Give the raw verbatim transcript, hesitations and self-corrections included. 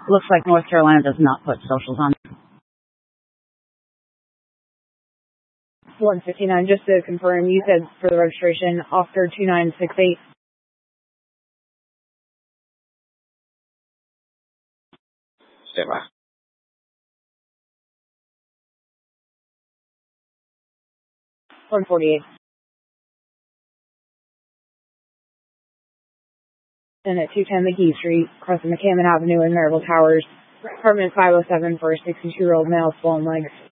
Looks like North Carolina does not put socials on. one fifty-nine, just to confirm, you said for the registration, Oscar two nine six eight. Stand by. one forty-eight. And at two ten McGee Street, crossing McCammon Avenue and Marable Towers, apartment five oh seven for a sixty-two-year-old male, swollen legs.